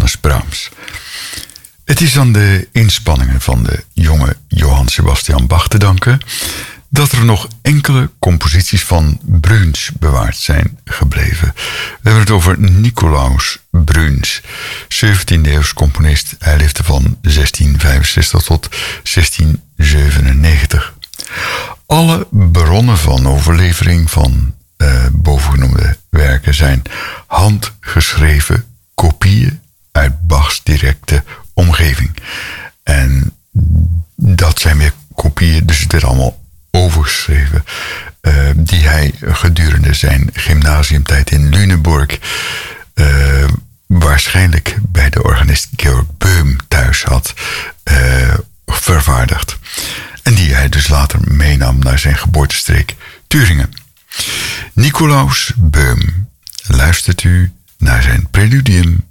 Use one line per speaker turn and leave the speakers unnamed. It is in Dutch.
Johannes Brahms. Het is aan de inspanningen van de jonge Johann Sebastian Bach te danken dat er nog enkele composities van Bruhns bewaard zijn gebleven. We hebben het over Nicolaus Bruhns, 17e-eeuws componist. Hij leefde van 1665 tot 1697. Alle bronnen van overlevering van bovengenoemde werken zijn handgeschreven kopieën uit Bachs directe omgeving. En dat zijn weer kopieën, dus het werd allemaal overgeschreven, die hij gedurende zijn gymnasiumtijd in Lüneburg waarschijnlijk bij de organist Georg Böhm thuis had vervaardigd. En die hij dus later meenam naar zijn geboortestreek Thüringen. Nicolaus Böhm, luistert u naar zijn preludium